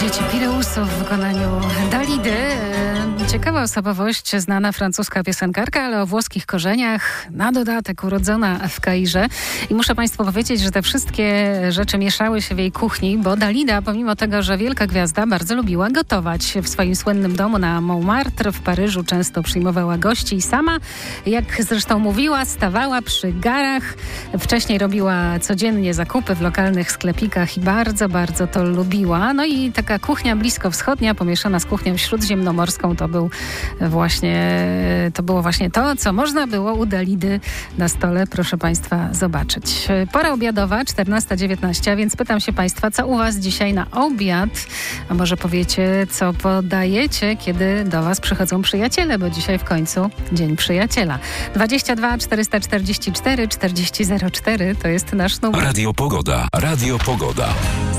Dzieci Pireusu w wykonaniu Dalidy. Ciekawa osobowość, znana francuska piosenkarka, ale o włoskich korzeniach, na dodatek urodzona w Kairze. I muszę Państwu powiedzieć, że te wszystkie rzeczy mieszały się w jej kuchni, bo Dalida, pomimo tego, że wielka gwiazda, bardzo lubiła gotować. W swoim słynnym domu na Montmartre w Paryżu często przyjmowała gości i sama, jak zresztą mówiła, stawała przy garach. Wcześniej robiła codziennie zakupy w lokalnych sklepikach i bardzo, bardzo to lubiła. No i taka kuchnia bliskowschodnia pomieszana z kuchnią śródziemnomorską to było właśnie to, co można było u Dalidy na stole, proszę Państwa, zobaczyć. Pora obiadowa, 14:19, więc pytam się Państwa, co u Was dzisiaj na obiad? A może powiecie, co podajecie, kiedy do Was przychodzą przyjaciele, bo dzisiaj w końcu Dzień Przyjaciela. 22 444 4004 to jest nasz numer. Radio Pogoda. Radio Pogoda.